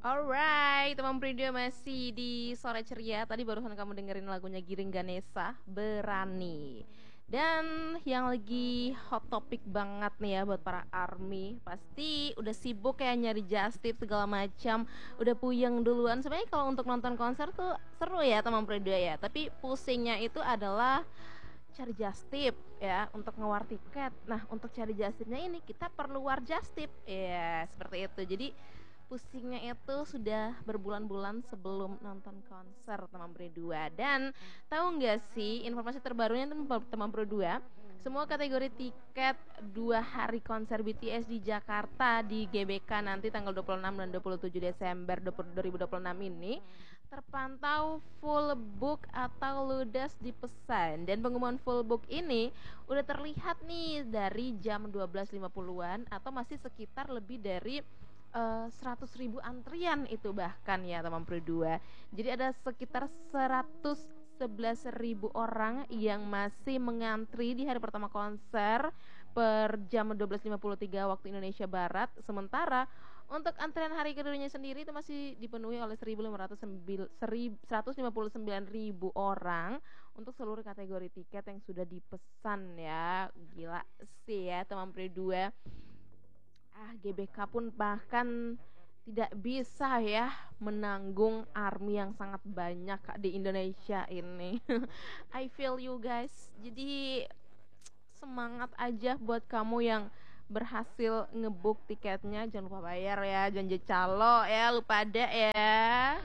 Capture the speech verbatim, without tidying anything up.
Alright, teman Pridio masih di sore ceria. Tadi barusan kamu dengerin lagunya Giring Ganesa, Berani. Dan yang lagi hot topic banget nih ya buat para ARMY, pasti udah sibuk kayak nyari just tip segala macam, udah puyeng duluan. Sebenarnya kalau untuk nonton konser tuh seru ya teman Pridio ya, tapi pusingnya itu adalah cari just tip ya untuk ngewar tiket. Nah, untuk cari just tipnya ini kita perlu war just tip. Ya, seperti itu. Jadi pusingnya itu sudah berbulan-bulan sebelum nonton konser teman berdua. Dan tahu nggak sih informasi terbarunya teman teman berdua, semua kategori tiket dua hari konser B T S di Jakarta di G B K nanti tanggal dua puluh enam dan dua puluh tujuh Desember dua ribu dua puluh enam ini terpantau full book atau ludes dipesan. Dan pengumuman full book ini udah terlihat nih dari jam dua belas lima puluhan atau masih sekitar lebih dari uh, seratus ribu antrian itu bahkan ya teman berdua. Jadi ada sekitar seratus sebelas ribu orang yang masih mengantri di hari pertama konser per jam dua belas lima puluh tiga waktu Indonesia Barat. Sementara untuk antrian hari keduanya sendiri itu masih dipenuhi oleh seribu lima ratus seratus lima puluh sembilan ribu orang untuk seluruh kategori tiket yang sudah dipesan ya. Gila sih ya teman berdua. Ah, G B K pun bahkan tidak bisa ya menanggung ARMY yang sangat banyak di Indonesia ini. I feel you guys. Jadi semangat aja buat kamu yang berhasil ngebook tiketnya. Jangan lupa bayar ya, janji calo ya, lupa ada ya.